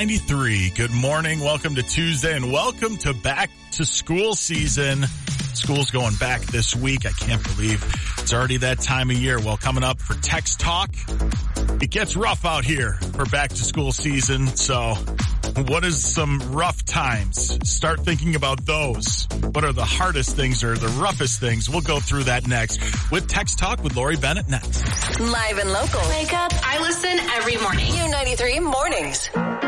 U93. Good morning. Welcome to Tuesday and welcome to back to school season. School's going back this week. I can't believe it's already that time of year. Well, coming up for Text Talk, it gets rough out here for back to school season. So what is some rough times? Start thinking about those. What are the hardest things or the roughest things? We'll go through that next with Text Talk with Lori Bennett next. Live and local. Wake up. I listen every morning. U93 Mornings.